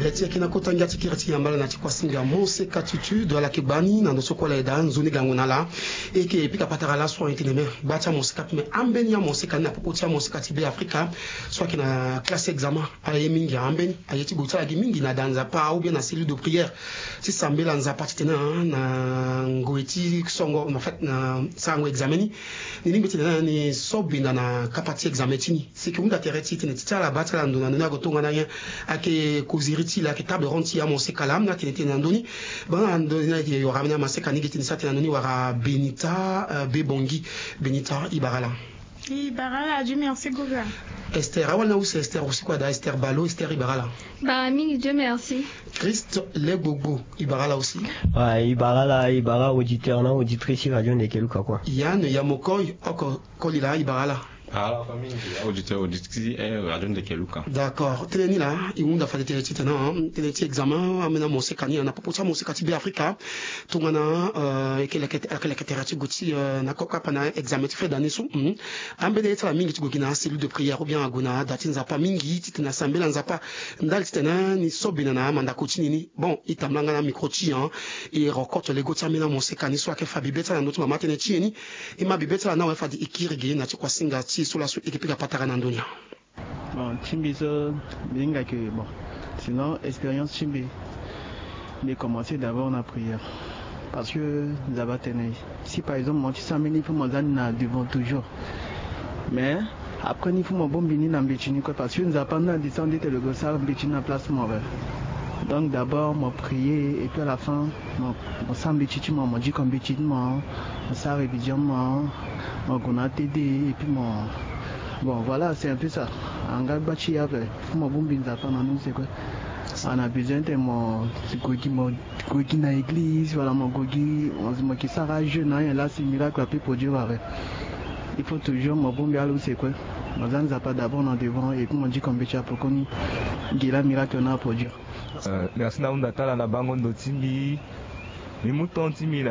tia kina kotanga tikirati yambala na tikwasinga mose katitude wala kebani na nosoko la edan zone gangona la et que pika patara la so intene bacha mose kat me ambeni ya mose kana popotia mose katibe Afrika soit kina classe examen aye mingi ambeni ayeti bota gi mingi na danza pa ou bien na cellule de prière si sambela nza patitena na ngoeti songo en fait na sango exameni ni ngbetina ni sobinda na kapati examen tini c'est que munda tereti tini tala batala ndona na gotonga na yen ake koziriti la table ronde ya mose kalam na tinete na ndoni ba ndoni na yo ramena maseka ni getini sa ndoni wara Benita Bebongi Benita Ibarala Dieu merci Goga. Esther awala ou c'est Esther aussi quoi da Esther Balo Esther Ibarala Bah mingi Dieu merci. Christ Legogo Ibarala aussi. Ouais, Ibara auditeur na auditrice radio de Keluka quoi. Yann Yamokoy oko kolila Ibarala. Ah, famille, auditeur, auditrice, radio de Keluka. D'accord. Teneni là, il m'a fait des titres, non? Teneni examen, amena mon sekani, on a proposé mon sekati be Afrika. Tungana, que la catégorie gouti, na koka pana examen fait d'année sous. Ambele etra mingi tugokina cellule de prière ou bien agona, datin zapa mingi, titina sambela nzapa, ndal titena ni sobina na manda kochini ni. Bon, itamlanga na microchi, et recorte les gouti amena mon sekani, soit que Fabi beta na notre maman teneti ni, et ma bibeta na wefa di ikirige na tukwa singa sur la suite équipe patara na ndonia. Bon, Chimbiso, bien que bon. Sinon, expérience Chimbi, mais commencer d'abord la prière. Parce que nous avons tenu. Si par exemple, mon petit il faut m'en devant toujours. Mais après, il faut mon bon bini dans Béchini, parce que nous avons pas descendu le gossard Béchini en place mauvais. Donc d'abord, mon prier et puis à la fin, mon sang Béchini, mon dit comme Béchini, mon sang révision, mon gona TD et puis mon. Bon voilà, c'est un peu ça. En Galbachi, faut mon bon bini dans nous, c'est quoi? On a besoin de mon gogi dans l'église, voilà mon gogi, on qui s'arrache jeune, là c'est miracle à pour Dieu. Il faut toujours mon bon bien c'est quoi? Nous n'avons pas d'abord en devant et puis on dit comme Bécha pour qu'on ait la miracle pour Dieu. Merci d'avoir la banque de Timbi, mais mouton Timbi